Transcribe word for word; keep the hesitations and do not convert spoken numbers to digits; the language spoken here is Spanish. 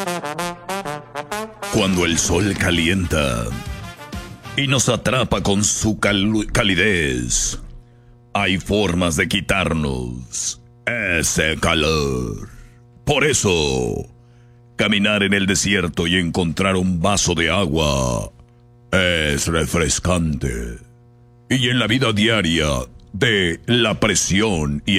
Cuando el sol calienta y nos atrapa con su cal- calidez, hay formas de quitarnos ese calor. Por eso, caminar en el desierto y encontrar un vaso de agua es refrescante. Y en la vida diaria de la presión y